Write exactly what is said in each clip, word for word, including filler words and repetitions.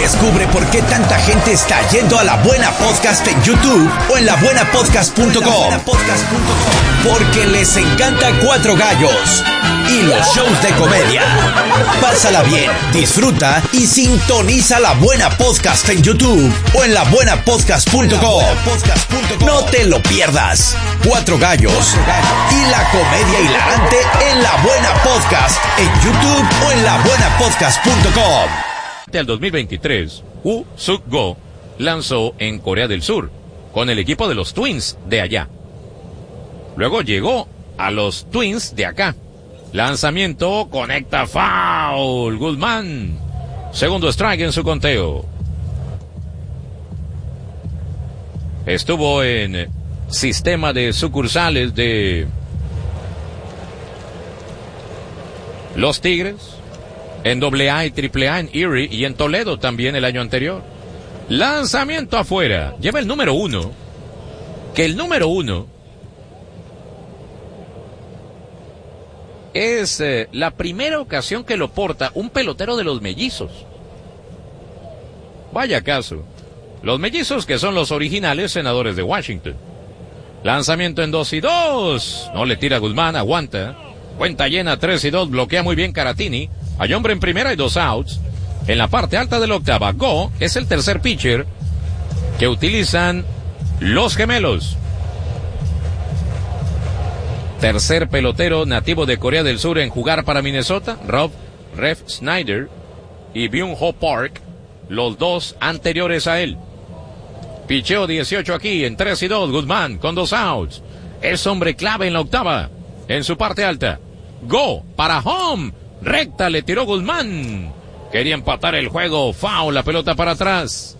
Descubre por qué tanta gente está yendo a La Buena Podcast en YouTube o en la buena podcast punto com. Porque les encanta Cuatro Gallos y los shows de comedia. Pásala bien, disfruta y sintoniza La Buena Podcast en YouTube o en la buena podcast punto com. No te lo pierdas. Cuatro Gallos y la comedia hilarante en La Buena Podcast en YouTube o en la buena podcast punto com. Al dos mil veintitrés, Woo Suk-go lanzó en Corea del Sur con el equipo de los Twins de allá. Luego llegó a los Twins de acá. Lanzamiento, conecta foul, Guzmán. Segundo strike en su conteo. Estuvo en sistema de sucursales de los Tigres, en doble A y triple A en Erie y en Toledo también el año anterior. Lanzamiento afuera. Lleva el número uno. Que el número uno es eh, la primera ocasión que lo porta un pelotero de los Mellizos. Vaya caso. Los Mellizos, que son los originales senadores de Washington. Lanzamiento en dos y dos. No le tira Guzmán, aguanta. Cuenta llena, tres y dos. Bloquea muy bien Caratini. Hay hombre en primera y dos outs. En la parte alta de la octava, Go es el tercer pitcher que utilizan los gemelos. Tercer pelotero nativo de Corea del Sur en jugar para Minnesota, Rob Ref Snyder y Byung-ho Park, los dos anteriores a él. Picheo dieciocho aquí en tres y dos, Guzmán con dos outs. Es hombre clave en la octava, en su parte alta. Go para home. Recta le tiró Guzmán. Quería empatar el juego. Foul, la pelota para atrás.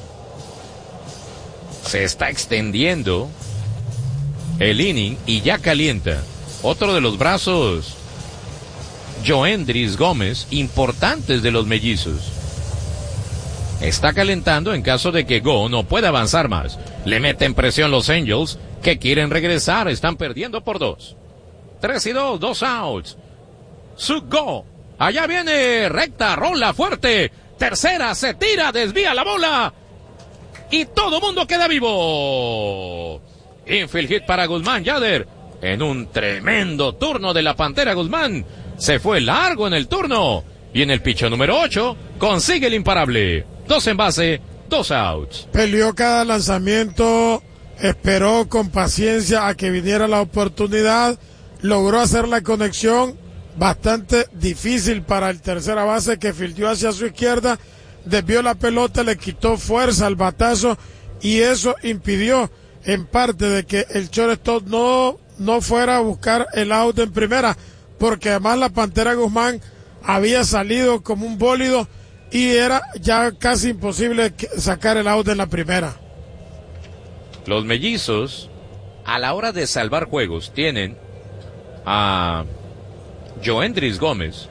Se está extendiendo el inning y ya calienta. Otro de los brazos, Joendris Gómez, importantes de los Mellizos. Está calentando en caso de que Go no pueda avanzar más. Le meten presión los Angels, que quieren regresar. Están perdiendo por dos. Tres y dos, dos outs. Suk-go. Allá viene, recta, rola fuerte. Tercera, se tira, desvía la bola. Y todo mundo queda vivo. Infield hit para Guzmán, Yader. En un tremendo turno de la Pantera Guzmán. Se fue largo en el turno. Y en el picho número ocho, consigue el imparable. Dos en base, dos outs. Peleó cada lanzamiento, esperó con paciencia a que viniera la oportunidad. Logró hacer la conexión. Bastante difícil para el tercera base que fildeó hacia su izquierda, desvió la pelota, le quitó fuerza al batazo y eso impidió en parte de que el shortstop no, no fuera a buscar el out en primera, porque además la Pantera Guzmán había salido como un bólido y era ya casi imposible sacar el out en la primera. Los Mellizos, a la hora de salvar juegos, tienen a Joendris Gómez,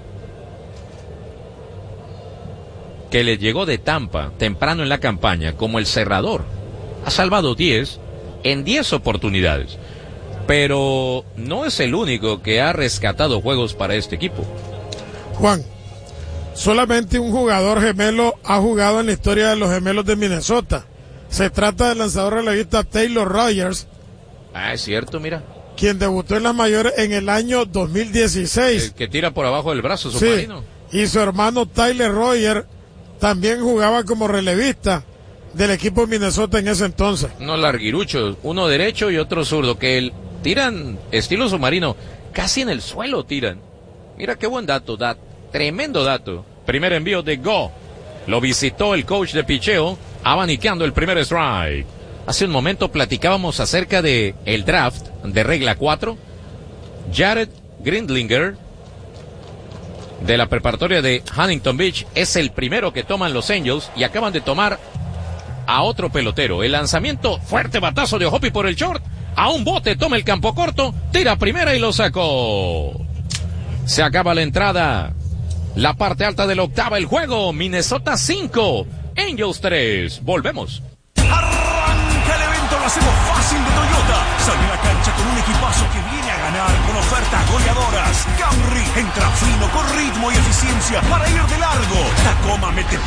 que le llegó de Tampa temprano en la campaña como el cerrador. Ha salvado diez en diez oportunidades, pero no es el único que ha rescatado juegos para este equipo. Juan, solamente un jugador gemelo ha jugado en la historia de los gemelos de Minnesota. Se trata del lanzador relevista Taylor Rogers. Ah, es cierto, mira. Quien debutó en las mayores en el año dos mil dieciséis. El que tira por abajo del brazo, submarino. Sí, y su hermano Tyler Rogers también jugaba como relevista del equipo de Minnesota en ese entonces. Unos larguiruchos, uno derecho y otro zurdo, que el, tiran estilo submarino, casi en el suelo tiran. Mira qué buen dato, da, tremendo dato. Primer envío de Go. Lo visitó el coach de picheo, abanicando el primer strike. Hace un momento platicábamos acerca de el draft de regla cuatro. Jared Grindlinger, de la preparatoria de Huntington Beach, es el primero que toman los Angels y acaban de tomar a otro pelotero. El lanzamiento, fuerte batazo de Hoppy por el short. A un bote, toma el campo corto, tira primera y lo sacó. Se acaba la entrada. La parte alta de la octava, el juego. Minnesota cinco, Angels tres. Volvemos. Lo hacemos fácil de Toyota. Sale a la cancha con un equipazo que viene a ganar con ofertas goleadoras. Camry entra fino con ritmo y eficiencia para ir de largo. Tacoma mete